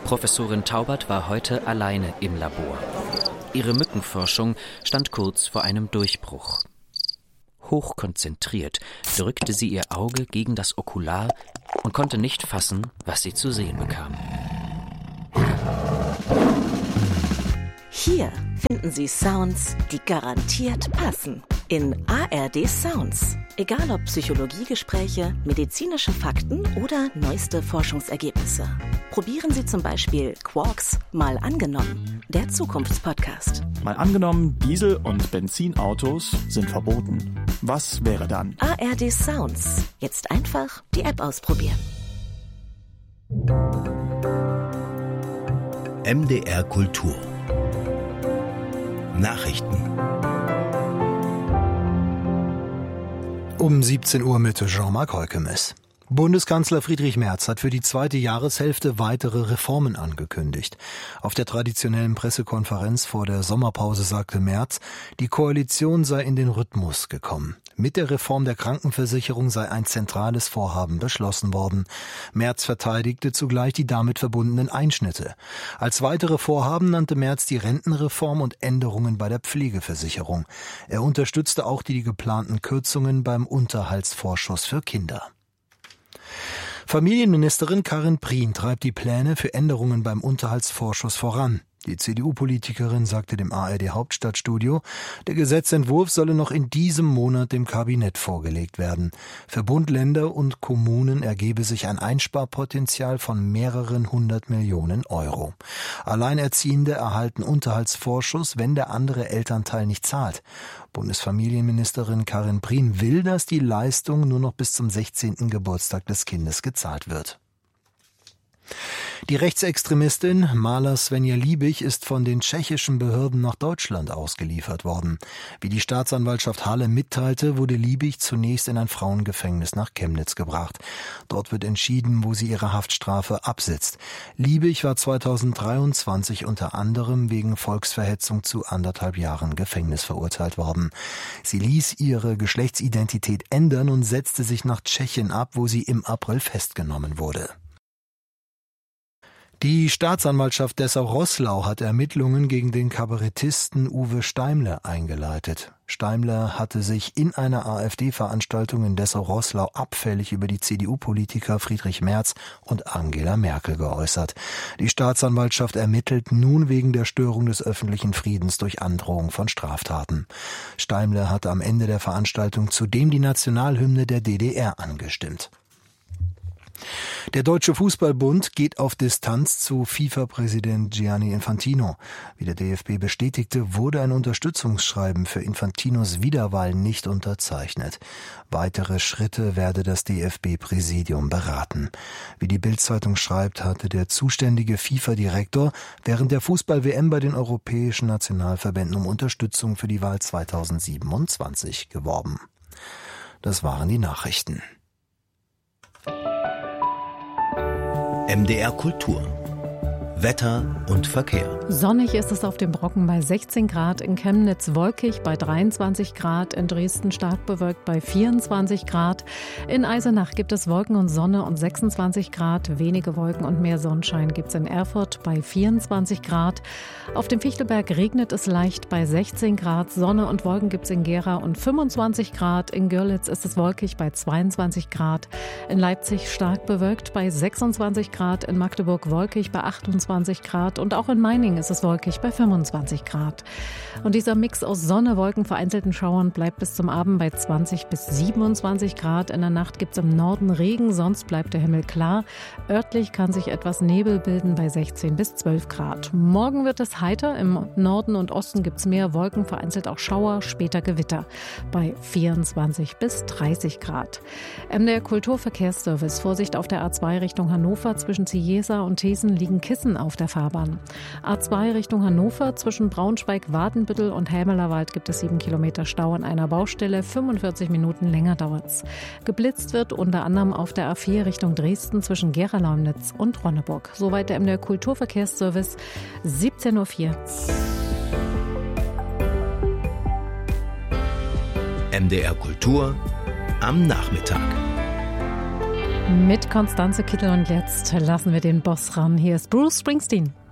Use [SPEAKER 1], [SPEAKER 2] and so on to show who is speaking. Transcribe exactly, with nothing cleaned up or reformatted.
[SPEAKER 1] Professorin Taubert war heute alleine im Labor. Ihre Mückenforschung stand kurz vor einem Durchbruch. Hochkonzentriert drückte sie ihr Auge gegen das Okular und konnte nicht fassen, was sie zu sehen bekam.
[SPEAKER 2] Hier finden Sie Sounds, die garantiert passen. In A R D Sounds. Egal ob Psychologiegespräche, medizinische Fakten oder neueste Forschungsergebnisse. Probieren Sie zum Beispiel Quarks mal angenommen, der Zukunftspodcast.
[SPEAKER 3] Mal angenommen, Diesel- und Benzinautos sind verboten. Was wäre dann?
[SPEAKER 2] A R D Sounds. Jetzt einfach die App ausprobieren.
[SPEAKER 4] M D R Kultur. Nachrichten.
[SPEAKER 5] Um siebzehn Uhr mit Jean-Marc Heukemes. Bundeskanzler Friedrich Merz hat für die zweite Jahreshälfte weitere Reformen angekündigt. Auf der traditionellen Pressekonferenz vor der Sommerpause sagte Merz, die Koalition sei in den Rhythmus gekommen. Mit der Reform der Krankenversicherung sei ein zentrales Vorhaben beschlossen worden. Merz verteidigte zugleich die damit verbundenen Einschnitte. Als weitere Vorhaben nannte Merz die Rentenreform und Änderungen bei der Pflegeversicherung. Er unterstützte auch die geplanten Kürzungen beim Unterhaltsvorschuss für Kinder. Familienministerin Karin Prien treibt die Pläne für Änderungen beim Unterhaltsvorschuss voran. Die C D U-Politikerin sagte dem A R D-Hauptstadtstudio, der Gesetzentwurf solle noch in diesem Monat dem Kabinett vorgelegt werden. Für Bund, Länder und Kommunen ergebe sich ein Einsparpotenzial von mehreren hundert Millionen Euro. Alleinerziehende erhalten Unterhaltsvorschuss, wenn der andere Elternteil nicht zahlt. Bundesfamilienministerin Karin Prien will, dass die Leistung nur noch bis zum sechzehnten Geburtstag des Kindes gezahlt wird. Die Rechtsextremistin Mala Svenja Liebig ist von den tschechischen Behörden nach Deutschland ausgeliefert worden. Wie die Staatsanwaltschaft Halle mitteilte, wurde Liebig zunächst in ein Frauengefängnis nach Chemnitz gebracht. Dort wird entschieden, wo sie ihre Haftstrafe absitzt. Liebig war zweitausenddreiundzwanzig unter anderem wegen Volksverhetzung zu anderthalb Jahren Gefängnis verurteilt worden. Sie ließ ihre Geschlechtsidentität ändern und setzte sich nach Tschechien ab, wo sie im April festgenommen wurde. Die Staatsanwaltschaft Dessau-Roßlau hat Ermittlungen gegen den Kabarettisten Uwe Steimler eingeleitet. Steimler hatte sich in einer AfD-Veranstaltung in Dessau-Roßlau abfällig über die C D U-Politiker Friedrich Merz und Angela Merkel geäußert. Die Staatsanwaltschaft ermittelt nun wegen der Störung des öffentlichen Friedens durch Androhung von Straftaten. Steimler hatte am Ende der Veranstaltung zudem die Nationalhymne der D D R angestimmt. Der Deutsche Fußballbund geht auf Distanz zu FIFA-Präsident Gianni Infantino. Wie der D F B bestätigte, wurde ein Unterstützungsschreiben für Infantinos Wiederwahl nicht unterzeichnet. Weitere Schritte werde das D F B-Präsidium beraten. Wie die Bild-Zeitung schreibt, hatte der zuständige FIFA-Direktor während der Fußball-W M bei den europäischen Nationalverbänden um Unterstützung für die Wahl zweitausendsiebenundzwanzig geworben. Das waren die Nachrichten.
[SPEAKER 4] M D R Kultur. Wetter und Verkehr.
[SPEAKER 6] Sonnig ist es auf dem Brocken bei sechzehn Grad, in Chemnitz wolkig bei dreiundzwanzig Grad, in Dresden stark bewölkt bei vierundzwanzig Grad. In Eisenach gibt es Wolken und Sonne und sechsundzwanzig Grad. Wenige Wolken und mehr Sonnenschein gibt es in Erfurt bei vierundzwanzig Grad. Auf dem Fichtelberg regnet es leicht bei sechzehn Grad. Sonne und Wolken gibt es in Gera und fünfundzwanzig Grad. In Görlitz ist es wolkig bei zweiundzwanzig Grad. In Leipzig stark bewölkt bei sechsundzwanzig Grad. In Magdeburg wolkig bei achtundzwanzig Grad und auch in Meiningen ist es wolkig bei fünfundzwanzig Grad. Und dieser Mix aus Sonne, Wolken, vereinzelten Schauern bleibt bis zum Abend bei zwanzig bis siebenundzwanzig Grad. In der Nacht gibt es im Norden Regen, sonst bleibt der Himmel klar. Örtlich kann sich etwas Nebel bilden bei sechzehn bis zwölf Grad. Morgen wird es heiter. Im Norden und Osten gibt es mehr Wolken, vereinzelt auch Schauer, später Gewitter bei vierundzwanzig bis dreißig Grad. M D R Kulturverkehrsservice. Vorsicht auf der A zwei Richtung Hannover. Zwischen Ziesa und Thesen liegen Kissen auf der Fahrbahn. A zwei Richtung Hannover, zwischen Braunschweig, Wadenbüttel und Hämelerwald gibt es sieben Kilometer Stau an einer Baustelle. fünfundvierzig Minuten länger dauert's. Geblitzt wird unter anderem auf der A vier Richtung Dresden zwischen Gera-Laumnitz und Ronneburg. Soweit der M D R Kulturverkehrsservice, siebzehn Uhr vier.
[SPEAKER 4] M D R Kultur am Nachmittag.
[SPEAKER 6] Mit Konstanze Kittel und jetzt lassen wir den Boss ran. Hier ist Bruce Springsteen.